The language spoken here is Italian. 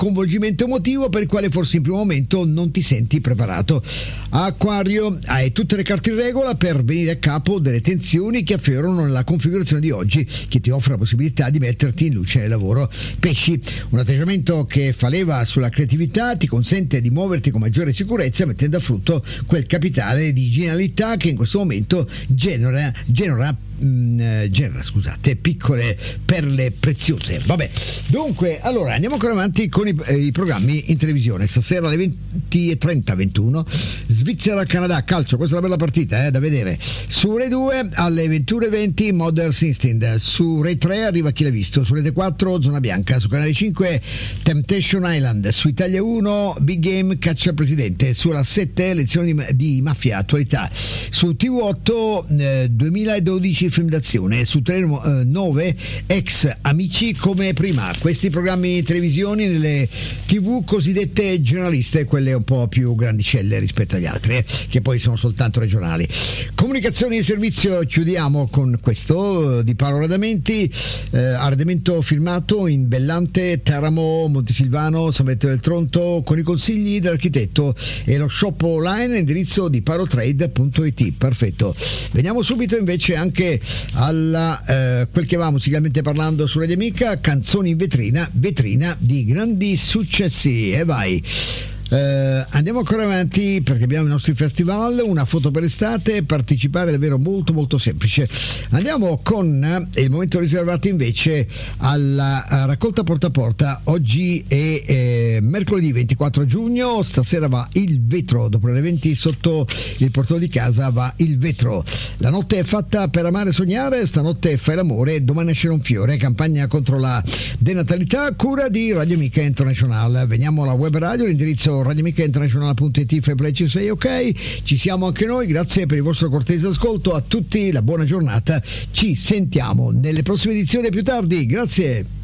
sconvolgimento emotivo per il quale forse in primo momento non ti senti preparato. Acquario, hai tutte le carte in regola per venire a capo delle tensioni che affiorano la configurazione di oggi, che ti offre la possibilità di metterti in luce nel lavoro. Pesci, un atteggiamento che fa leva sulla creatività ti consente di muoverti con maggiore sicurezza, mettendo a frutto quel capitale di genialità che in questo momento genera piccole perle preziose. Vabbè, dunque, allora andiamo ancora avanti con i programmi in televisione. Stasera alle 20:30, 21 Svizzera-Canada, calcio, questa è una bella partita da vedere. Su Rai 2 alle 21:20 Modern Instinct, su Rai 3 arriva Chi l'ha visto, su Rete 4 Zona Bianca, su Canale 5 Temptation Island, su Italia 1 Big Game Caccia al Presidente, sulla 7 Lezioni di Mafia Attualità, su TV8 2012 film d'azione, su Tele 9 Ex Amici come prima. Questi programmi in televisione nelle TV cosiddette generaliste, quelle un po' più grandicelle rispetto agli altri, che poi sono soltanto regionali. Comunicazioni di servizio, chiudiamo con questo di Paolo Radamenti. Arredamento filmato in Bellante, Teramo, Montesilvano, San Benedetto del Tronto, con i consigli dell'architetto, e lo shop online, indirizzo di parotrade.it. Perfetto. Veniamo subito invece anche alla quel che va musicalmente parlando su Radio Amica, canzoni in vetrina di grandi successi, e vai. Andiamo ancora avanti perché abbiamo i nostri festival. Una foto per estate, partecipare è davvero molto molto semplice. Andiamo con il momento riservato invece alla raccolta porta a porta. Oggi è mercoledì 24 giugno, stasera va il vetro, dopo le 20 sotto il portone di casa va il vetro. La notte è fatta per amare e sognare, stanotte fai l'amore, domani nascerà un fiore, campagna contro la denatalità, cura di Radio Amica International. Veniamo alla web radio, l'indirizzo radioamicainternazionale.it, fai play, ci sei, ok, ci siamo anche noi. Grazie per il vostro cortese ascolto, a tutti la buona giornata, ci sentiamo nelle prossime edizioni più tardi, grazie.